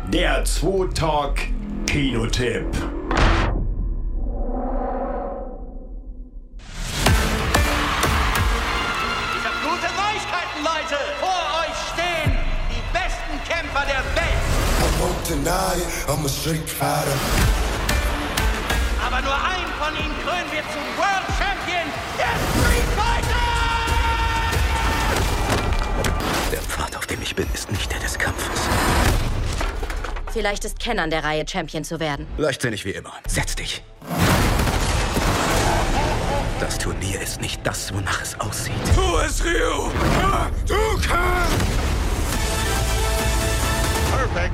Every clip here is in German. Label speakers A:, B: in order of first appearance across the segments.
A: Der 2-Talk Kinotipp.
B: Ich hab gute Neuigkeiten, Leute! Vor euch stehen die besten Kämpfer der Welt!
C: I won't deny it, I'm a street fighter.
B: Aber nur einen von ihnen krönen wir zum World Champion der Street Fighter!
D: Der Pfad, auf dem ich bin, ist nicht der des Kampfes.
E: Vielleicht ist Ken an der Reihe, Champion zu werden.
D: Leichtsinnig wie immer. Setz dich. Das Turnier ist nicht das, wonach es aussieht.
C: Tu es, Ryu! Du kannst!
B: Perfekt.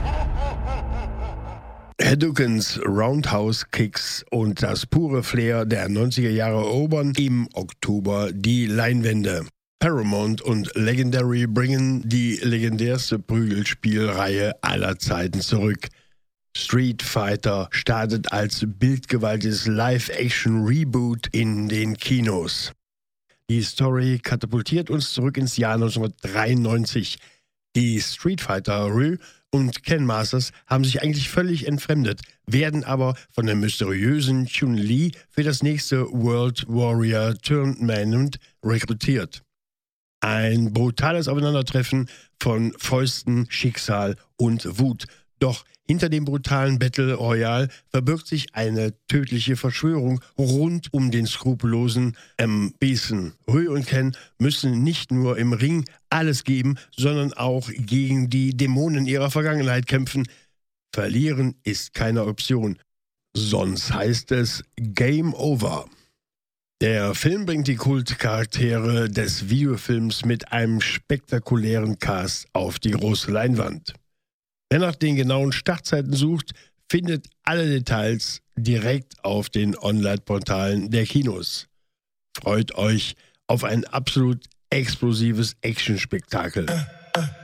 A: Hadoukens Roundhouse Kicks und das pure Flair der 90er Jahre erobern im Oktober die Leinwände. Paramount und Legendary bringen die legendärste Prügelspielreihe aller Zeiten zurück. Street Fighter startet als bildgewaltiges Live-Action-Reboot in den Kinos. Die Story katapultiert uns zurück ins Jahr 1993. Die Street Fighter Ryu und Ken Masters haben sich eigentlich völlig entfremdet, werden aber von der mysteriösen Chun-Li für das nächste World Warrior Tournament rekrutiert. Ein brutales Aufeinandertreffen von Fäusten, Schicksal und Wut. Doch hinter dem brutalen Battle Royale verbirgt sich eine tödliche Verschwörung rund um den skrupellosen M. Bison. Ryu und Ken müssen nicht nur im Ring alles geben, sondern auch gegen die Dämonen ihrer Vergangenheit kämpfen. Verlieren ist keine Option. Sonst heißt es Game Over. Der Film bringt die Kultcharaktere des Videofilms mit einem spektakulären Cast auf die große Leinwand. Wer nach den genauen Startzeiten sucht, findet alle Details direkt auf den Online-Portalen der Kinos. Freut euch auf ein absolut explosives Actionspektakel.